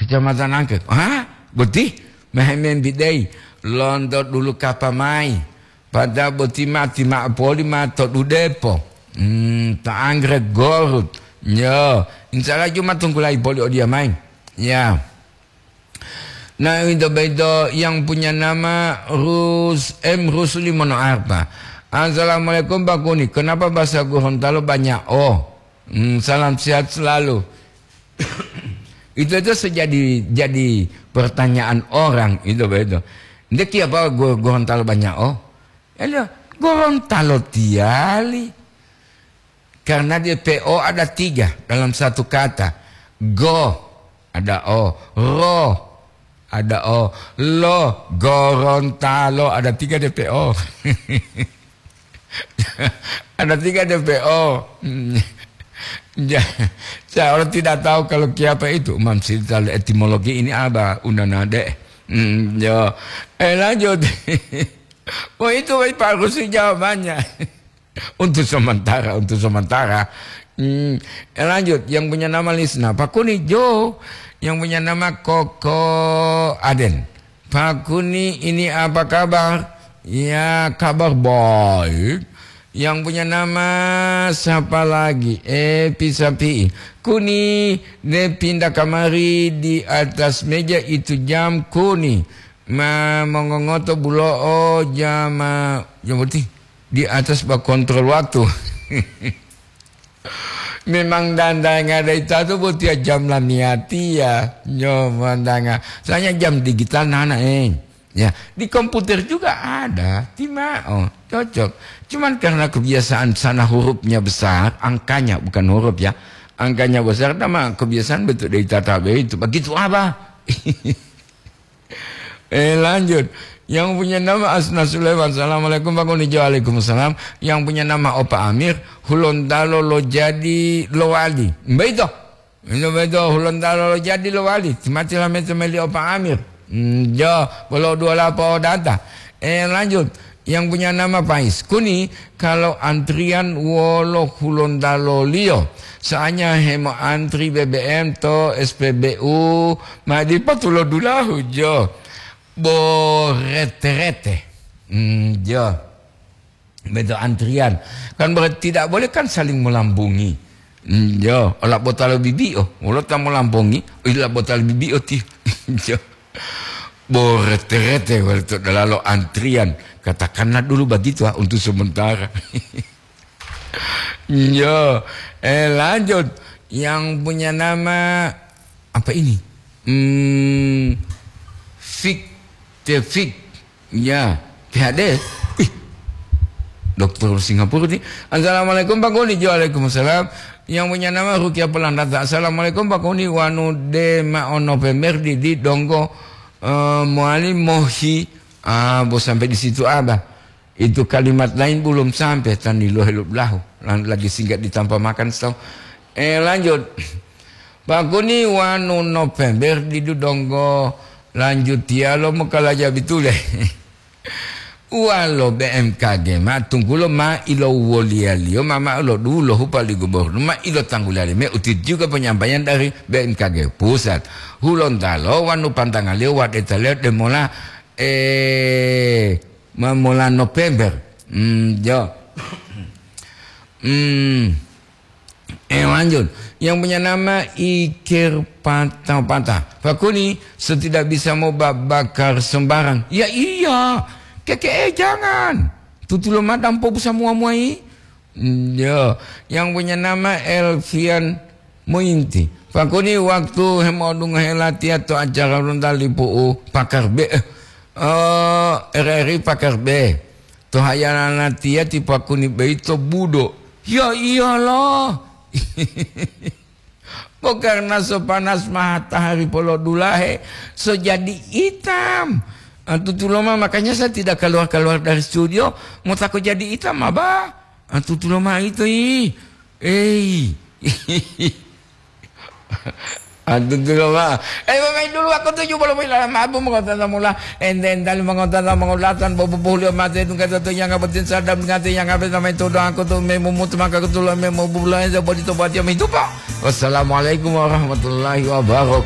Kecamatan Angke. Beti mehemen bidai londot dulu kapamai pada beti mati mak poli matot udepo tak anggrek gorut ya insyaallah cuma tunggu lagi poli dia main ya. Nah itu beda yang punya nama Rusli Mono Arta. Assalamualaikum Pak Kuni, kenapa bahasa Gorontalo banyak salam sehat selalu. Itu jadi pertanyaan orang itu begitu. Ndek apa Gorontalo banyak ya Gorontalo tiali. Karena dia PO ada 3 dalam satu kata. Go ada ro ada lo Gorontalo ada 3 DPO. Ada 3 DPO. Saya orang tidak tahu kalau kiapa itu mamsil etimologi ini apa undanade. Lanjut. Itu Pak Rusli jawabannya. Untuk sementara. Lanjut, yang punya nama Lisna Pak Kuni Jo, yang punya nama Koko Aden. Pak Kuni ini apa kabar? Ya kabar baik. Yang punya nama siapa lagi? Sapi. Kuni dia pindah kamari di atas meja itu jam Kuni. Mengongoto bulo jam berarti di atas bak kontrol waktu. Memang dandang ada itu buat jam lah niati ya. Mandanga. Soalnya jam digital nana ya, di komputer juga ada, cocok. Cuman karena kebiasaan sana hurufnya besar, angkanya bukan huruf ya, angkanya besar, nama kebiasaan betul dari tatabe itu. Begitu apa? Lanjut. Yang punya nama Asna Sulaiman, assalamualaikum Pak Kuni. Waalaikumsalam. Yang punya nama Opa Amir, Hulontalo lo jadi lo wali. Begitu. Hulontalo lo jadi lo wali. Matilah metemeli Opa Amir. Kalau 28 data. Lanjut. Yang punya nama Pais Kuni, kalau antrian wolo Hulontalo lio. Soalnya hemo antri BBM to SPBU madi patulo dulahu jo. Rete. Beda antrian. Kan berarti tidak boleh kan saling melambungi. Olah botol bibi olah tak melambungi. Olah botol bibi rete waktu lalu antrian. Katakanlah dulu begitu untuk sementara. Lanjut. Yang punya nama apa ini? Fik ya PhD dokter Singapura ini. Assalamualaikum Pak Kuni. Waalaikumsalam. Yang punya nama Rukia Pelandata. Assalamualaikum Pak Kuni. Wanu de maono pemerdi di donggo muali mohi. Bos sampai di situ apa? Itu kalimat lain belum sampai. Tani lo heluk lahu. Lagi singkat ditanpa makan setau. Lanjut. Pak Kuni wanu November di donggo. Lanjut ya lo mukalaja bitule. Walo BMKG tunggu lo ilo woliali mama lo dulu hupali gubernur ilo tanggulali utit juga penyampaian dari BMKG pusat. Hulontalo wanu pantangan lewat etaleo demola memula November. Lanjut. Yang punya nama Ikir Patah. Pak Kuni, setidak bisa mau bakar sembarang. Ya iya. Jangan. Tutulo madam po semua muai. Yang punya nama Elvian Mointi. Pak Kuni, waktu hemodung helati atau acara rontal di PU pakar B. RRI pakar B. Toh hayana tia ti Pak Kuni beito budo. Ya iyalah. Karena sepanas matahari polo dulahe so jadi hitam. Tutuloma makanya saya tidak keluar dari studio. Mau takut jadi hitam apa? Tutuloma itu Tutuloma. Main dulu aku tuju belum bilang mabu mengatakan mula. Enden dalam mengatakan mengulatan bobo mati itu kata tu yang kabutin sadam ngati yang kabel nama itu doa aku tu memumut maka aku tu memu bulan sebab itu buat jam itu pak. Wassalamualaikum warahmatullahi wabarakatuh.